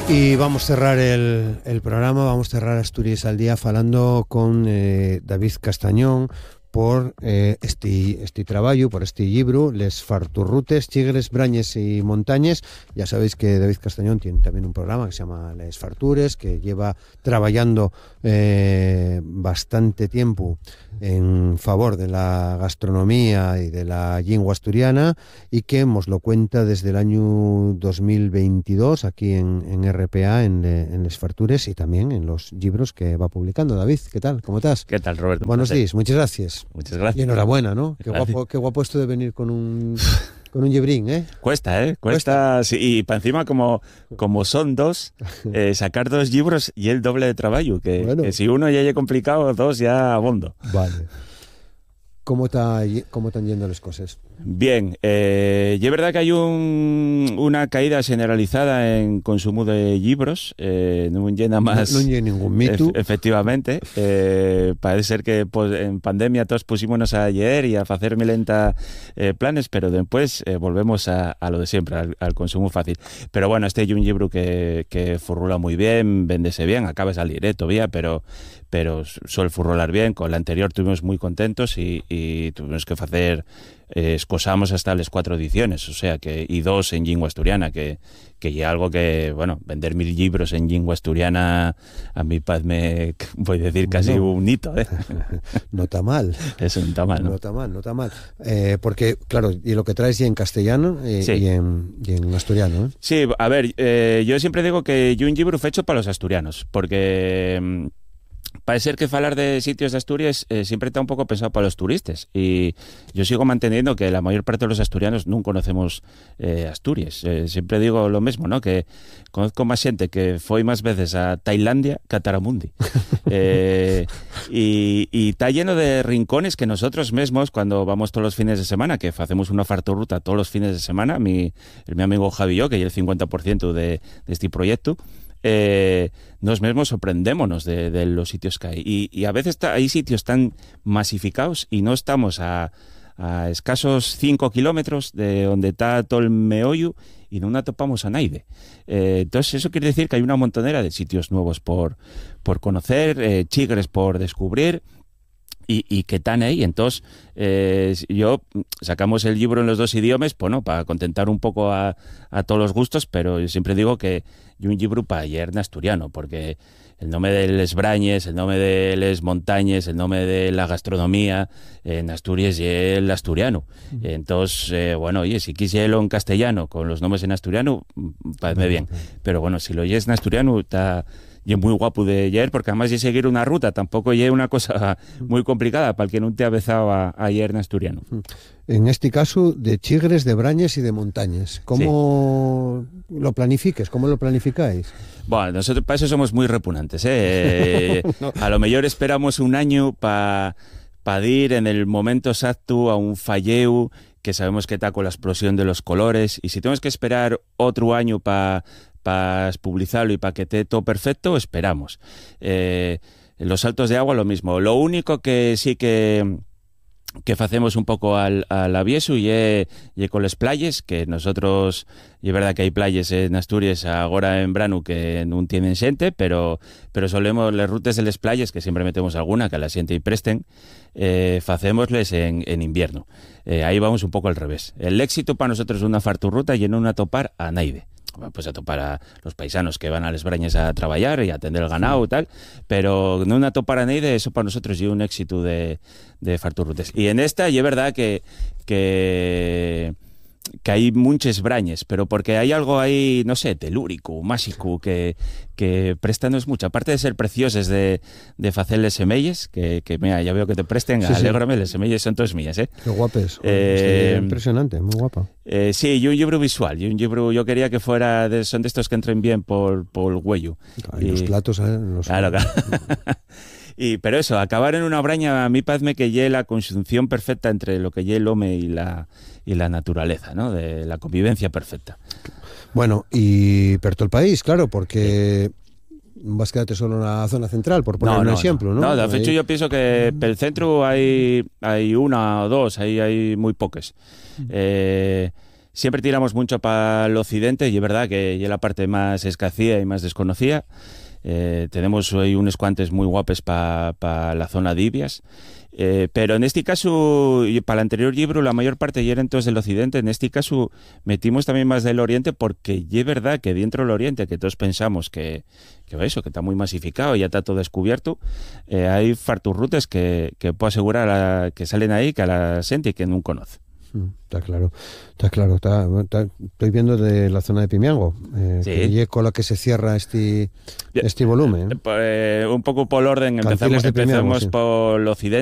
Y vamos a cerrar el programa, vamos a cerrar Asturias al Día falando con David Castañón por este traballo, por este libro, Les Farturrutes, Chigres, Brañes y Montañes. Ya sabéis que David Castañón tiene también un programa que se llama Les Fartures, que lleva trabajando bastante tiempo en favor de la gastronomía y de la lengua asturiana, y que nos lo cuenta desde el año 2022 aquí en RPA, en Les Fartures, y también en los libros que va publicando. David, ¿qué tal? ¿Cómo estás? ¿Qué tal, Roberto? Buenos días, muchas gracias. Muchas gracias. Y enhorabuena, ¿no? Qué guapo esto de venir con un librín, ¿eh? Cuesta. Sí, y para encima, como son dos, sacar dos libros y el doble de trabajo, que si uno ya es complicado, dos ya abondo. Vale. ¿Cómo están yendo las cosas? Bien, y es verdad que hay una caída generalizada en consumo de libros, no llena más... No hay ningún mito. Efectivamente, parece ser que en pandemia todos pusimos a leer y a hacer milenta planes, pero después volvemos a lo de siempre, al consumo fácil. Pero bueno, este es un libro que furrula muy bien, véndese bien, acaba de salir todavía, pero suele furrolar bien. Con la anterior estuvimos muy contentos y tuvimos que hacer... escosamos hasta las 4 ediciones, o sea, y 2 en lingua asturiana, que es algo que, bueno, vender 1000 libros en lingua asturiana a mí me voy a decir casi un hito, ¿eh? No está mal. Eso no está mal, ¿no? No está mal. Porque, claro, y lo que traes ya en castellano sí. y en asturiano, ¿eh? Sí, a ver, yo siempre digo que yo un libro hecho para los asturianos, porque... parece ser que hablar de sitios de Asturias siempre está un poco pensado para los turistas, y yo sigo manteniendo que la mayor parte de los asturianos no conocemos Asturias. Siempre digo lo mismo, ¿no? Que conozco más gente que fue más veces a Tailandia que a Taramundi. Y está lleno de rincones que nosotros mismos, cuando vamos todos los fines de semana, que hacemos una farturruta todos los fines de semana, mi amigo Javi y yo, que es el 50% de este proyecto, nos mismos sorprendémonos de los sitios que hay, y a veces hay sitios tan masificados y no estamos a escasos 5 kilómetros de donde está todo el meollo y no topamos a nadie. Entonces eso quiere decir que hay una montonera de sitios nuevos por conocer, chigres por descubrir, y que están ahí. Entonces yo sacamos el libro en los 2 idiomas, pues no, para contentar un poco a todos los gustos, pero yo siempre digo que yo un libro para leer en asturiano, porque el nombre de les Brañes, el nombre de les Montañes, el nombre de la gastronomía en Asturias y el asturiano. Entonces, bueno, oye, si quisiera en castellano con los nombres en asturiano, parece bien. Pero bueno, si lo oyes en asturiano, está... y es muy guapo de leer, porque además de seguir una ruta tampoco es una cosa muy complicada para el que no te ha besado a leer en asturiano. En este caso, de chigres, de brañes y de montañas. ¿Cómo lo planifiques? ¿Cómo lo planificáis? Bueno, nosotros para eso somos muy repugnantes, ¿eh? No. A lo mejor esperamos un año para ir en el momento exacto a un falleu que sabemos que está con la explosión de los colores, y si tenemos que esperar otro año para publicarlo y para que esté todo perfecto, esperamos. Los saltos de agua lo mismo. Lo único que sí que hacemos un poco al avieso y con las playas, que nosotros, y es verdad que hay playas en Asturias ahora en verano que no tienen xente, pero solemos las rutas de las playas, que siempre metemos alguna que a la xente y presten, hacémosles en invierno. Ahí vamos un poco al revés. El éxito para nosotros es una farturruta y no topar a naide. Pues a topar a los paisanos que van a les Brañas a trabajar y a atender el ganado y tal, pero no a topar a naide, eso para nosotros es un éxito de farturrutes. Y en esta, y es verdad que hay muchas brañas, pero porque hay algo ahí, no sé, telúrico, mágico, que préstanos mucho. Aparte de ser preciosas de hacerles semelles, que mira, ya veo que te presten, sí, alégrame, las semelles son todas mías, ¿eh? Qué guapes, impresionante, muy guapa. Sí, y un libro visual, y un libro yo quería que fuera, son de estos que entren bien por el huello. Y los platos, Claro. Pero eso, acabar en una braña, a mí parece que lleve la conjunción perfecta entre lo que lleve el hombre y la naturaleza, ¿no? De la convivencia perfecta. Bueno, y per todo el país, claro, porque vas a quedarte solo en la zona central, por poner un ejemplo, ¿no? No, de hecho yo pienso que per el centro hay una o dos, hay muy pocas. siempre tiramos mucho para el occidente y es verdad que es la parte más escacía y más desconocida. Tenemos hoy unos cuantos muy guapos para la zona de Ibias. Pero en este caso, y para el anterior libro, la mayor parte ya eran todos del occidente. En este caso metimos también más del oriente, porque es verdad que dentro del oriente, que todos pensamos que eso, que está muy masificado y ya está todo descubierto, hay farturrutes que puedo asegurar que salen ahí, que a la gente que no conoce. Está claro. Estoy viendo de la zona de Pimiango, Sí. que es con la que se cierra este volumen. Un poco por orden, Cantiles de Pimiango, empezamos sí. por el occidente.